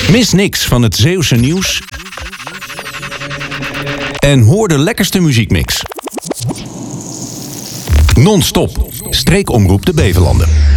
Mis niks van het Zeeuwse nieuws en hoor de lekkerste muziekmix. Non-stop. Streekomroep de Beverlanden.